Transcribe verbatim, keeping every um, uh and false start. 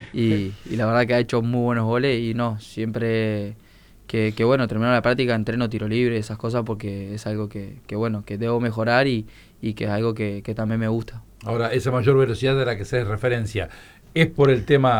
y, y la verdad que ha hecho muy buenos goles y no, siempre que, que bueno, termino la práctica, entreno tiro libre, esas cosas porque es algo que, que bueno, que debo mejorar y, y que es algo que, que también me gusta. Ahora, esa mayor velocidad de la que se hace referencia, ¿es por el tema